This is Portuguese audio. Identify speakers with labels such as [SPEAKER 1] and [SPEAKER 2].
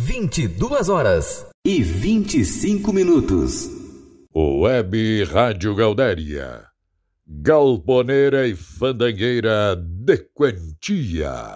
[SPEAKER 1] 22h25.
[SPEAKER 2] Web Rádio Gaudéria, galponeira e fandangueira de quantia.